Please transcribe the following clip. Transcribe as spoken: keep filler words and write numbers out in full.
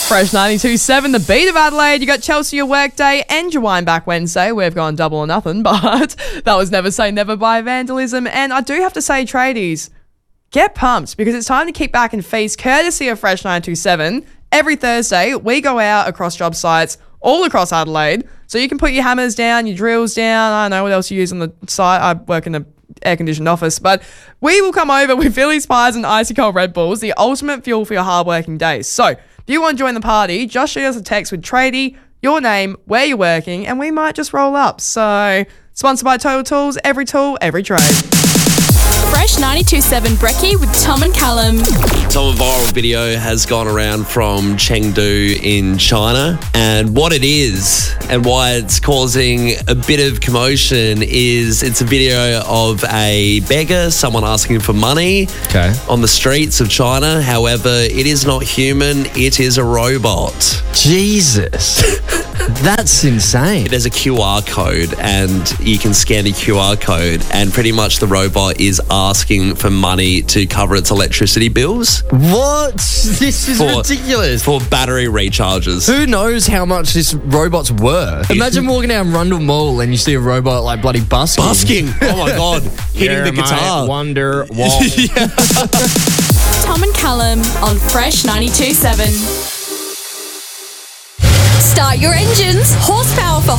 Fresh ninety-two point seven, the beat of Adelaide. You got Chelsea your workday and your wine back Wednesday. We've gone double or nothing, but that was Never Say Never by Vandalism. And I do have to say, tradies, get pumped because it's time to kick back and feast courtesy of Fresh ninety-two point seven. Every Thursday, we go out across job sites all across Adelaide. So you can put your hammers down, your drills down. I don't know what else you use on the site. I work in a air-conditioned office, but we will come over with Phillies pies and icy cold Red Bulls, the ultimate fuel for your hard-working days. So if you want to join the party, just shoot us a text with tradie, your name, where you're working, and we might just roll up. So sponsored by Total Tools, every tool, every trade. Fresh ninety-two point seven Brekkie with Tom and Callum. Some viral video has gone around from Chengdu in China, and what it is and why it's causing a bit of commotion is it's a video of a beggar, someone asking for money Okay. on the streets of China. However, it is not human, it is a robot. Jesus. That's insane. There's a Q R code and you can scan the Q R code, and pretty much the robot is asking for money to cover its electricity bills What? This is For- ridiculous. for battery recharges. Who knows how much this robot's worth? Imagine walking down Rundle Mall and you see a robot like bloody busking. Busking. Oh my God. Hitting the guitar. Wonder wall. Tom and Callum on Fresh ninety-two point seven. Start your engines. Horsepower for